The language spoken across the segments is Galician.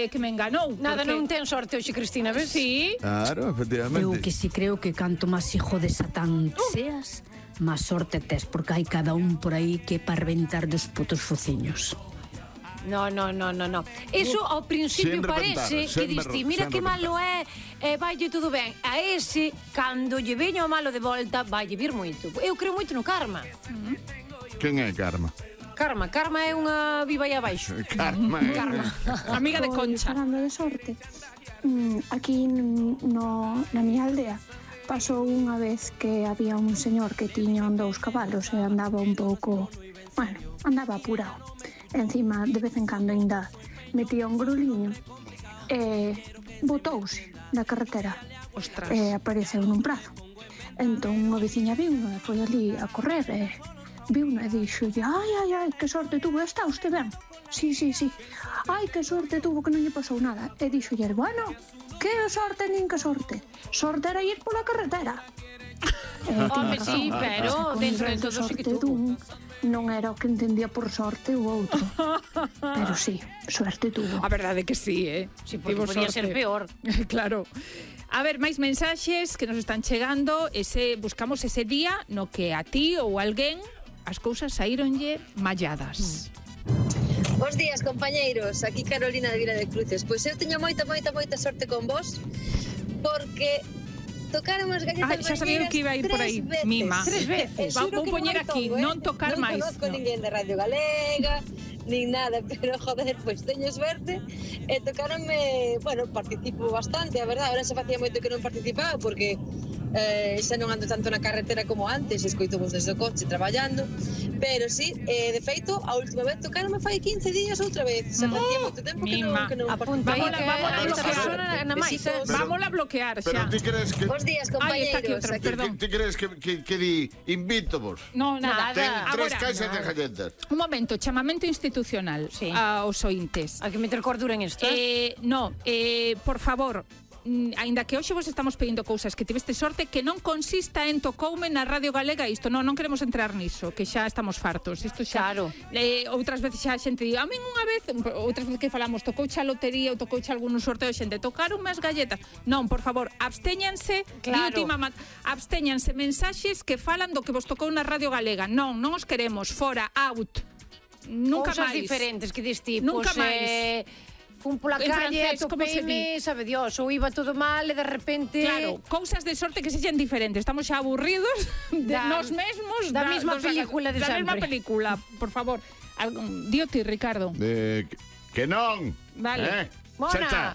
que me enganou. Nada, non ten sorte hoxe, Cristina, ves? Sí. Claro, efectivamente. Eu que si creo que canto máis hijo de Satán seas, máis sorte tes, porque hai cada un por aí que para reventar dos putos fociños. No. Eso ao principio Sen reventar, parece que diste, mira que malo é, vaille todo ben. A ese, cando lle veño o malo de volta, vaille vir moito. Eu creo moito no karma. Quen é Karma? Karma é unha viva aí abaixo. Karma. Amiga de Concha. Falando de sorte, aquí na miña aldea pasou unha vez que había un señor que tiña 2 cabalos e andaba un pouco, andaba apurado. Encima, de vez en cando ainda metía un gruliño e botouse da carretera. Ostras. E apareceu nun prazo. Entón unha veciña viuno e foi ali a correr e viuno e dixo: ai, que sorte tuvo, está usted ben? Sí. Ai, que sorte tuvo, que non lle pasou nada. E dixo: bueno, que sorte nin que sorte. Sorte era ir pola carretera. Home, sí, pero dentro de todo sí que tuvo. Non era o que entendía por sorte o outro. Pero sí, suerte tuvo. A verdade que sí, Sí, porque podía ser peor. Claro. A ver, máis mensaxes que nos están chegando. Buscamos ese día no que a ti ou alguén as cousas saíronlle malladas. Bos días, compañeiros. Aquí Carolina de Vila de Cruces. Pois eu teño moita sorte con vos, porque tocaron as galletas xa sabía que iba a ir por aí, mima. 3 veces. Vou poñer aquí, non tocar máis. Non conozco ninguén de Radio Galega, nin nada, pero joder, pois teño suerte. E tocaronme, participo bastante, a verdade. Ahora se facía moito que non participaba, porque xa non ando tanto na carretera como antes, escoito vos desde o coche traballando, pero sí, de feito, a última vez tocaronme fai 15 días outra vez, xa facía moito tempo que non apunta aí que esta persona na máis, vámola a bloquear xa. Pero ti crees que... Bos días, compañeiros. Ti crees que di invito vos? No, nada. Ten 3 Agora, caixas de galletas. un momento, chamamento institucional aos ointes. Hai que meter cordura en isto. Por favor, aínda que hoxe vos estamos pedindo cousas que tiveste sorte, que non consista en tocoume na Radio Galega isto, non queremos entrar niso, que xa estamos fartos. Isto xa, claro. Outras veces xa a xente di, a min unha vez, outras veces que falamos, tocouche a lotería ou tocouche algún sorteo, a xente, tocaronme as galletas. Non, por favor, abstéñanse, abstéñanse mensaxes que falan do que vos tocou na Radio Galega. Non os queremos, fora, out. Nunca cousas máis. Diferentes que dis ti, Nunca máis. Fun pola calle, topeime, sabe Dios, ou iba todo mal e de repente... Claro, cousas de sorte que sexen diferentes. Estamos xa aburridos de nos mesmos. Da mesma película de sempre. Da mesma película, por favor. Dio ti, Ricardo. Que non. Vale. Mona.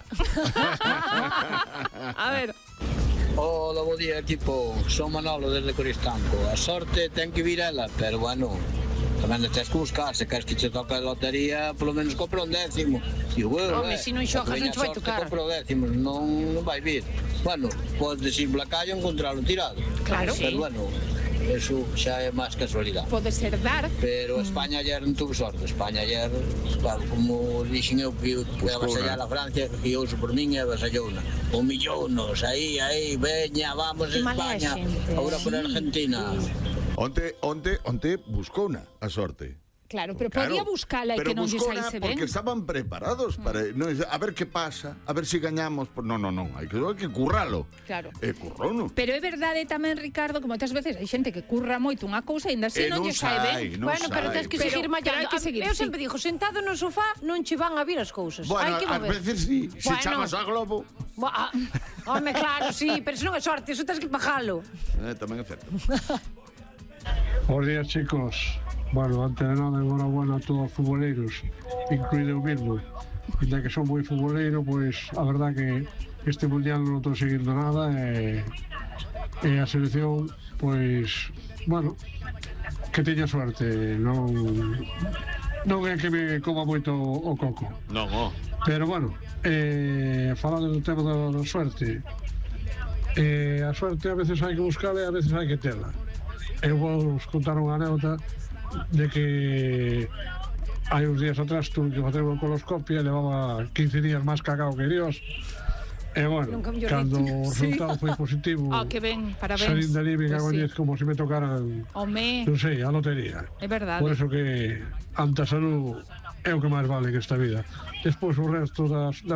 A ver. Hola, bo día, equipo. Son Manolo desde Coristanco. A sorte ten que vir ela, pero bueno, tamén tens que buscar. Se queres que che toque a lotería, polo menos compra un décimo. Home, se non xojas non che vai tocar. Compra un décimo, non vai vir. Bueno, podes ir pola calle e encontralo tirado. Claro. Pero bueno, eso xa é máis casualidade. Pode ser dar. Pero España ayer non tuvo sorte. España ayer, claro, como dixen eu que ia avasallar a Francia, que eu por min e avasallouna. Humillóunos, aí, veña, vamos España, agora por Argentina. Onte buscouna a sorte. Claro, pero podía buscala e que non lle saíse ben. Porque estaban preparados para a ver que pasa, a ver se gañamos. Non, hai que curralo. Claro. Currouno. Pero é verdade tamén, Ricardo, que moitas veces hai xente que curra moito unha cousa e ainda así non lle sae ben. Bueno, pero tens que seguir mallando. Eu sempre digo, sentado no sofá non che van a vir as cousas. Bueno, hai que mover. A veces sí, se chamas a globo. Home, claro, sí, pero se non é sorte, eso tens que pagalo. Tamén é certo. Bos días, chicos. Bueno, antes de nada, enhorabuena a todos os futboleiros, incluído eu mesmo. Ya que son moi futboleiro, pois a verdad que este mundial non estou seguindo nada e a selección, pois, bueno, que teña suerte, non é que me coma moito o coco. Non, Pero bueno, falando do tema da suerte, a suerte a veces hai que buscarla e a veces hai que tela. Eu vou contar unha anécdota de que hai uns días atrás tuve que facer unha coloscopia, levaba 15 días máis cagado que Dios. E bueno, cando o resultado foi positivo, que ben, parabéns. Salín de ali, me cago en 10 como se me tocaran, non sei, a lotería. É verdade. Por eso que ante a salud é o que máis vale que esta vida. Despois o resto das